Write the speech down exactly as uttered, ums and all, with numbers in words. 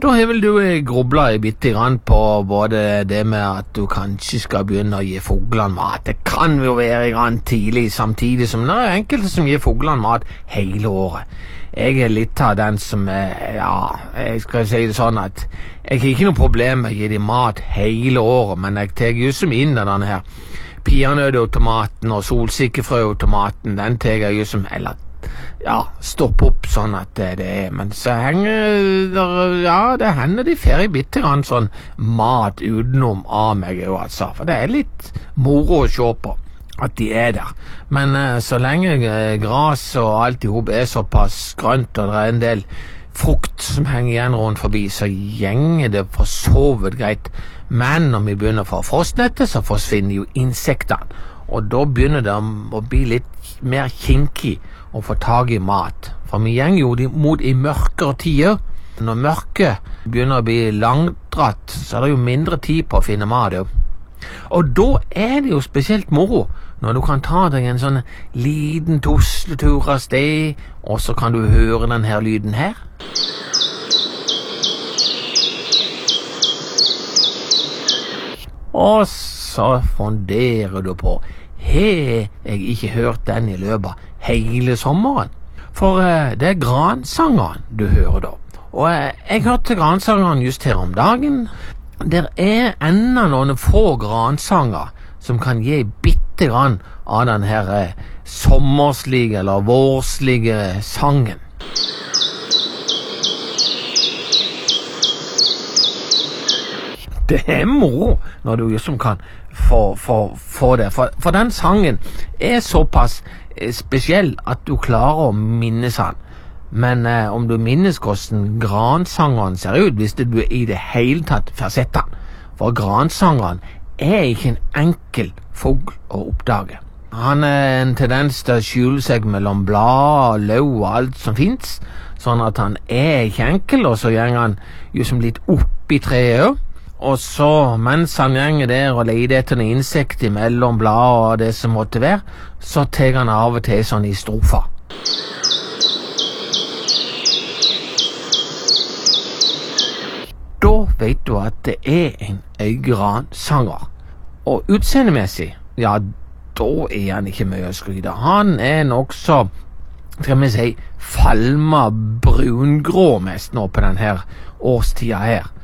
så har vel du grublet bitte grann på både det med at du kanskje skal begynne å gi fuglene mat. Det kan jo være grann tidlig, samtidig som det er enkelte som gir fuglene mat hele året. Jeg er litt av den som er, ja, jeg skal si det sånn at jeg har ikke noe problem med å gi dem mat hele året, men jeg tar jo som inn denne her peanøttautomaten og solsikkefrøautomaten, den tar jeg jo som, eller ja, stopp opp sånn at det, det er, men så henger der, ja, det hender de fer i bitte grann sånn mat utenom av meg jo, altså, for det er litt moro å se på at de er der, men uh, så lenge uh, gras og alt i hop er såpass grønt, og det er en del frukt som henger igjen rundt forbi, så gjenger det for så vidt greit, men når vi begynner å få frostnettet, så forsvinner jo insektene, og da begynner det å bli litt mer kinkig å få tag i mat, for vi gjenger jo mot i mørkere tider. Når mørket begynner å bli langdratt, så er det jo mindre tid på å finne mat jo. Og da er det jo spesielt moro når du kan ta deg en sånn liten tusletur av sted, og så kan du høre den her lyden her. Og så funderer du på, har jeg ikke hørt den i løpet av hele sommeren? For uh, det er gransangeren du hører da. Og uh, jeg hørte gransangeren just her om dagen. Der er enda noen få gransanger som kan gi bitte grann av den her uh, sommerslige eller vårslige sangen. Det er moro når du liksom kan få, få, få det, for, for den sangen er såpass eh, spesiell at du klarer å minnes den. Men eh, om du minnes hvordan gransangeren ser ut, hvis du i det hele tatt får sett den, for gransangeren er ikke en enkel fugl å oppdage. Han er en tendens til å skjule seg mellom blad, løv og alt som finnes, sånn at han er ikke enkel, og så gjenger han jo som litt opp i treet, og så mens han gjenger der og leter etter noen insekt mellom blad og det som måtte være, så tar han av og til sånn i strofer. Da vet du at det er en øyegransanger. Og utseendemessig, ja, da er han ikke mye å skryte. Han er nok så, skal vi si, falma brungrå mest nå på denne årstida her.